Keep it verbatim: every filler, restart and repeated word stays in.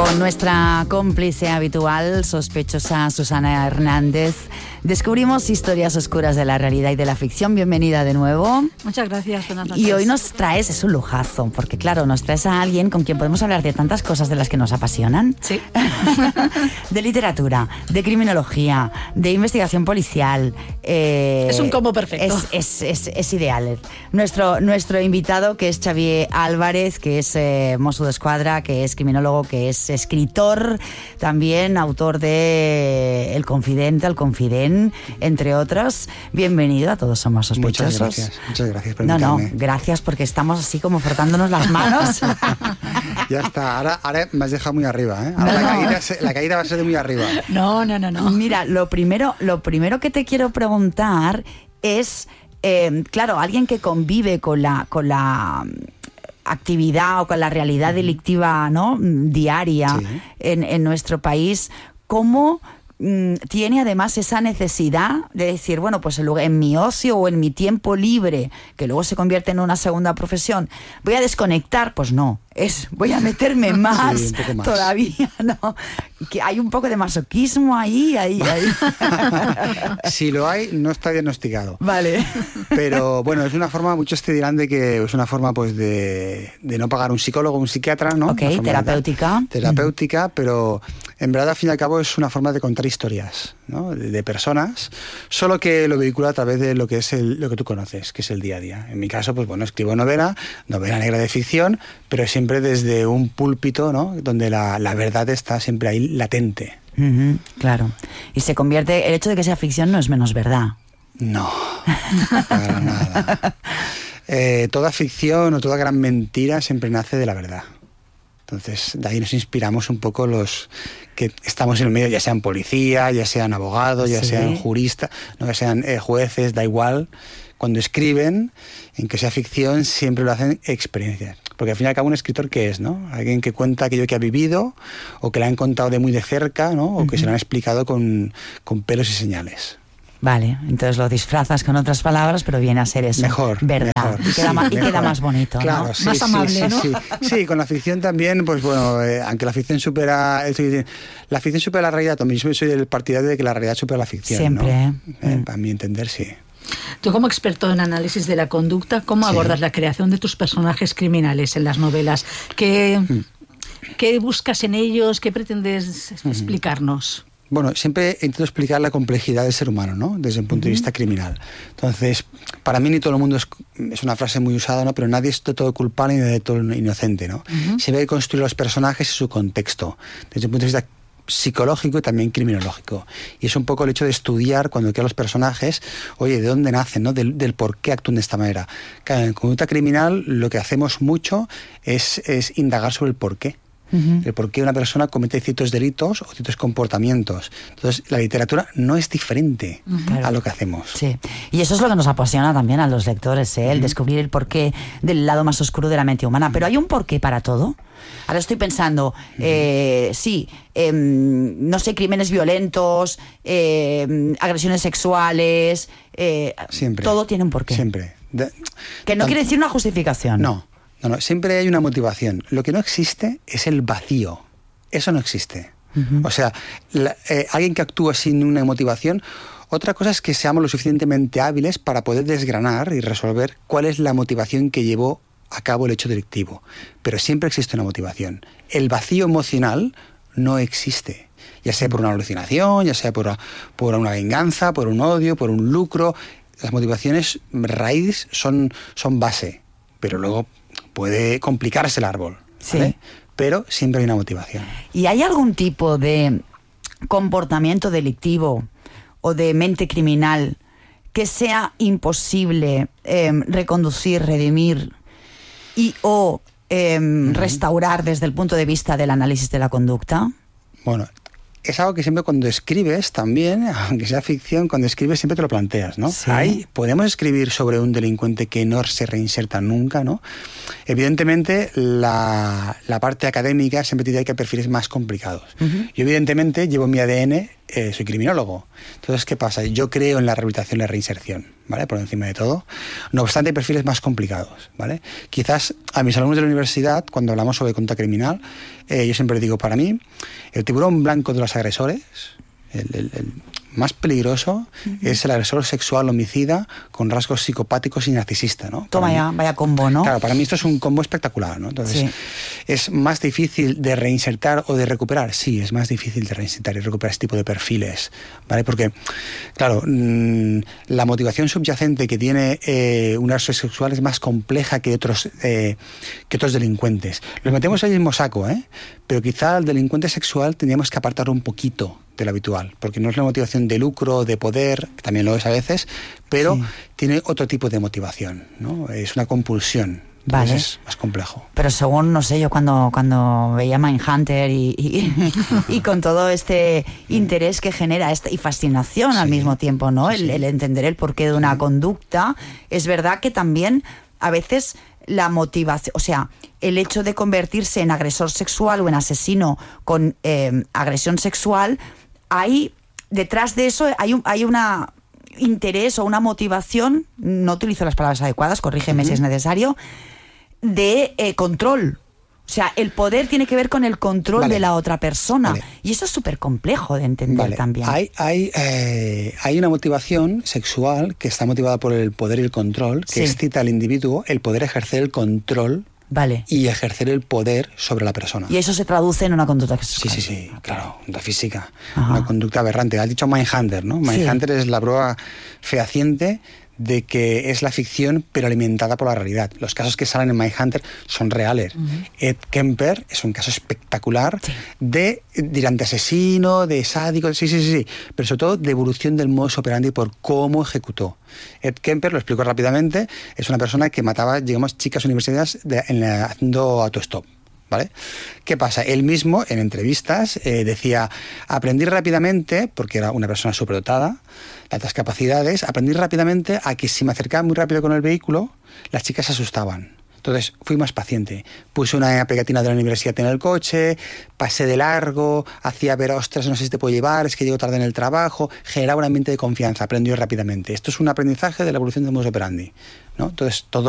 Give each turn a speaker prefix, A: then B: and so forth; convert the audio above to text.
A: Con nuestra cómplice habitual, sospechosa Susana Hernández, descubrimos historias oscuras de la realidad y de la ficción. Bienvenida de nuevo.
B: Muchas gracias, buenas noches.
A: Y hoy nos traes, es un lujazo, porque claro, nos traes a alguien con quien podemos hablar de tantas cosas de las que nos apasionan.
B: Sí.
A: De literatura, de criminología, de investigación policial. Eh,
B: es un combo perfecto.
A: Es, es, es, es ideal. Nuestro, nuestro invitado, que es Xavier Álvarez, que es eh, Mosso d'Esquadra, que es criminólogo, que es escritor, también autor de El Confidente, El Confident, entre otros. Bienvenido a Todos Somos Sospechosos.
C: Muchas gracias, muchas gracias por
A: No,
C: invitarme.
A: no, gracias porque estamos así como frotándonos las manos.
C: Ya está, ahora, ahora me has dejado muy arriba, ¿eh? Ahora
A: No,
C: la,
A: no.
C: caída, se- la caída va a ser de muy arriba.
B: No, no, no, no.
A: Mira, lo primero, lo primero que te quiero preguntar es, eh, claro, alguien que convive con la, con la actividad o con la realidad delictiva, ¿no?, diaria,
C: Sí.
A: en, en nuestro país, ¿cómo mm, tiene además esa necesidad de decir, bueno, pues en, lugar- en mi ocio o en mi tiempo libre, que luego se convierte en una segunda profesión, voy a desconectar? Pues no, es voy a meterme más,
C: un poco más.
A: todavía, ¿no? Que hay un poco de masoquismo ahí, ahí, ahí.
C: Si lo hay, no está diagnosticado.
A: Vale.
C: Pero bueno, es una forma, muchos te dirán de que es una forma pues de, de no pagar un psicólogo, un psiquiatra, ¿no?
A: Ok,
C: Una forma de-
A: terapéutica.
C: terapéutica, pero en verdad al fin y al cabo es una forma de contar historias, ¿no?, de, de personas, solo que lo vehicula a través de lo que es el, lo que tú conoces, que es el día a día. En mi caso, pues bueno, escribo novela, novela negra de ficción, pero siempre desde un púlpito, ¿no?, donde la, la verdad está siempre ahí latente.
A: Ujú, claro. Y se convierte, el hecho de que sea ficción no es menos verdad.
C: No, para nada. Eh, toda ficción o toda gran mentira siempre nace de la verdad. Entonces, de ahí nos inspiramos un poco los que estamos en el medio, ya sean policía, ya sean abogados, ya
A: Sí.
C: sean juristas, no, ya sean eh, jueces, da igual. Cuando escriben, en que sea ficción, siempre lo hacen experiencias. Porque al fin y al cabo un escritor, ¿qué es, no? Alguien que cuenta aquello que ha vivido, o que le han contado de muy de cerca, ¿no?, o que se lo han explicado con, con pelos y señales.
A: Vale, entonces lo disfrazas con otras palabras, pero viene a ser eso.
C: Mejor,
A: Verdad.
C: mejor.
A: Y, queda
C: Sí,
A: ma- y queda
C: mejor.
A: más bonito,
C: Claro,
A: ¿no?
C: sí,
B: Más
C: sí,
B: amable,
C: sí,
B: ¿no?
C: sí. Sí, con la ficción también, pues bueno, eh, aunque la ficción supera... esto que dicen, la ficción supera la realidad, también yo soy del partidario de que la realidad supera la ficción,
A: Siempre,
C: ¿no?
A: ¿eh?
C: Eh,
A: Mm.
C: Para mi entender, sí.
B: Tú, como experto en análisis de la conducta, ¿cómo
C: Sí.
B: abordas la creación de tus personajes criminales en las novelas? ¿Qué, qué buscas en ellos? ¿Qué pretendes explicarnos?
C: Bueno, siempre intento explicar la complejidad del ser humano, ¿no?, desde un punto de vista criminal. Entonces, para mí ni todo el mundo es, es una frase muy usada, ¿no?, pero nadie es de todo culpable ni de todo inocente, ¿no? Siempre hay que construir los personajes y su contexto, desde un punto de vista psicológico y también criminológico. Y es un poco el hecho de estudiar cuando crean los personajes, oye, ¿de dónde nacen, no?, del, del por qué actúan de esta manera. Claro, en conducta criminal lo que hacemos mucho es, es indagar sobre el por qué.
A: Ujú.
C: El por qué una persona comete ciertos delitos o ciertos comportamientos. Entonces, la literatura no es diferente
A: Claro.
C: a lo que hacemos.
A: Sí, y eso es lo que nos apasiona también a los lectores, ¿eh? El descubrir el porqué del lado más oscuro de la mente humana. Pero hay un porqué para todo. Ahora estoy pensando, eh, sí, eh, no sé, crímenes violentos, eh, agresiones sexuales, eh,
C: Siempre.
A: todo tiene un porqué.
C: Siempre. De-
A: Que no
C: Tan-
A: quiere decir una justificación.
C: No, no, no, siempre hay una motivación. Lo que no existe es el vacío. Eso no existe. O sea, la- eh, alguien que actúa sin una motivación. Otra cosa es que seamos lo suficientemente hábiles para poder desgranar y resolver cuál es la motivación que llevó a cabo el hecho delictivo. Pero siempre existe una motivación. El vacío emocional no existe. Ya sea por una alucinación, ya sea por, por una venganza, por un odio, por un lucro. Las motivaciones raíz son, son base, pero luego puede complicarse el árbol, ¿vale?
A: Sí.
C: Pero siempre hay una motivación.
A: ¿Y hay algún tipo de comportamiento delictivo o de mente criminal que sea imposible eh, reconducir, redimir y o eh, restaurar desde el punto de vista del análisis de la conducta?
C: Bueno, es algo que siempre cuando escribes también, aunque sea ficción, cuando escribes siempre te lo planteas, ¿no?
A: Sí.
C: Ahí podemos escribir sobre un delincuente que no se reinserta nunca, ¿no? Evidentemente, la, la parte académica siempre tiene que perfiles más complicados.
A: Uh-huh.
C: Yo evidentemente llevo en mi A D N, eh, soy criminólogo. Entonces, ¿qué pasa? Yo creo en la rehabilitación y la reinserción, ¿vale? Por encima de todo. No obstante, hay perfiles más complicados, ¿vale? Quizás a mis alumnos de la universidad, cuando hablamos sobre conducta criminal, eh, yo siempre digo, para mí, el tiburón blanco de los agresores, el, el, el más peligroso, uh-huh. es el agresor sexual homicida con rasgos psicopáticos y narcisista, ¿no?
A: Toma ya, vaya combo, ¿no?
C: Claro, para mí esto es un combo espectacular, ¿no? Entonces, sí. ¿es más difícil de reinsertar o de recuperar? Sí, es más difícil de reinsertar y recuperar este tipo de perfiles, ¿vale? Porque, claro, mmm, la motivación subyacente que tiene eh, un agresor sexual es más compleja que otros, eh, que otros delincuentes. Los metemos en el mismo saco, ¿eh? Pero quizá al delincuente sexual tendríamos que apartar un poquito de lo habitual, porque no es la motivación de lucro, de poder, que también lo es a veces, pero sí. tiene otro tipo de motivación, ¿no? Es una compulsión. Vale. Es más complejo.
A: Pero según, no sé, yo cuando, cuando veía Mindhunter y, y, y con todo este interés que genera esta, y fascinación sí. al mismo tiempo, ¿no? Sí, sí. El, el entender el porqué de una sí. conducta, es verdad que también a veces la motivación, o sea, el hecho de convertirse en agresor sexual o en asesino con eh, agresión sexual, hay detrás de eso hay un hay una interés o una motivación, no utilizo las palabras adecuadas, corrígeme uh-huh. si es necesario, de eh, control. O sea, el poder tiene que ver con el control vale. de la otra persona. Vale. Y eso es súper complejo de entender vale. también.
C: Hay, hay, eh, hay una motivación sexual que está motivada por el poder y el control, que sí. excita al individuo el poder ejercer el control vale. y ejercer el poder sobre la persona.
A: Y eso se traduce en una conducta sexual.
C: Sí, sí, sí, okay. claro, conducta física, Ajá. una conducta aberrante. Has dicho Mindhunter, ¿no? Mindhunter sí. es la prueba fehaciente de que es la ficción pero alimentada por la realidad. Los casos que salen en Mindhunter son reales. Uh-huh. Ed Kemper es un caso espectacular sí. de dirán de asesino, de sádico, sí, sí, sí, sí, pero sobre todo de evolución del modus operandi por cómo ejecutó. Ed Kemper, lo explico rápidamente, es una persona que mataba, digamos, chicas universitarias de, en la, haciendo autostop. ¿Vale? ¿Qué pasa? Él mismo, en entrevistas, eh, decía, aprendí rápidamente, porque era una persona superdotada, de altas capacidades, aprendí rápidamente a que si me acercaba muy rápido con el vehículo, las chicas se asustaban. Entonces fui más paciente. Puse una pegatina de la universidad en el coche, pasé de largo, hacía ver, ostras, no sé si te puedo llevar, es que llego tarde en el trabajo, generaba un ambiente de confianza, aprendió rápidamente. Esto es un aprendizaje de la evolución del modus operandi, ¿no? Entonces todo